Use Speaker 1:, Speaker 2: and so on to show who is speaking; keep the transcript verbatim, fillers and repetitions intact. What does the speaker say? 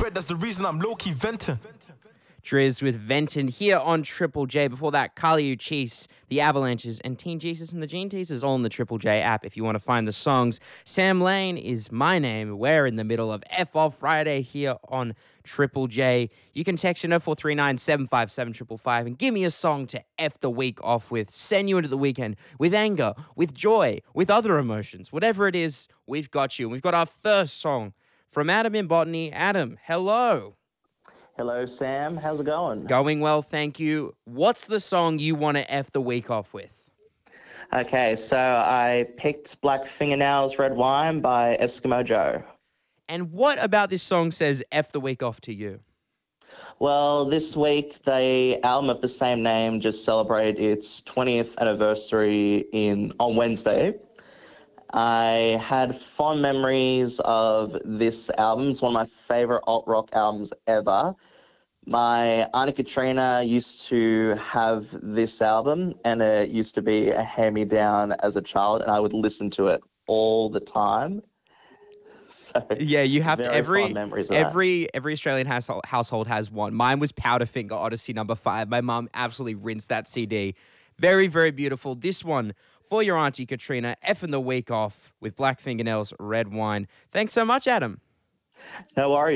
Speaker 1: bread, that's the reason I'm low-key venting.
Speaker 2: Driz with Venton here on Triple J. Before that, Kali Uchis, The Avalanches, and Teen Jesus and the Gene Teasers all on the Triple J app if you want to find the songs. Sam Lane is my name. We're in the middle of F Off Friday here on Triple J. You can text in oh four three nine, seven five seven, five five five and give me a song to F the week off with. Send you into the weekend with anger, with joy, with other emotions. Whatever it is, we've got you. And we've got our first song from Adam in Botany. Adam, hello.
Speaker 3: Hello, Sam. How's it going?
Speaker 2: Going well, thank you. What's the song you want to F the week off with?
Speaker 3: Okay, so I picked Black Fingernails Red Wine by Eskimo Joe.
Speaker 2: And what about this song says F the week off to you?
Speaker 3: Well, this week, the album of the same name just celebrated its twentieth anniversary in on Wednesday. I had fond memories of this album. It's one of my favorite alt-rock albums ever. My Auntie Katrina used to have this album, and it used to be a hand-me-down as a child, and I would listen to it all the time. So,
Speaker 2: yeah, you have to, every every
Speaker 3: that.
Speaker 2: every Australian household, household has one. Mine was Powderfinger Odyssey number five. My mum absolutely rinsed that C D. Very, very beautiful. This one for your Auntie Katrina, F'ing the week off with Black Fingernails Red Wine. Thanks so much, Adam.
Speaker 3: No worries.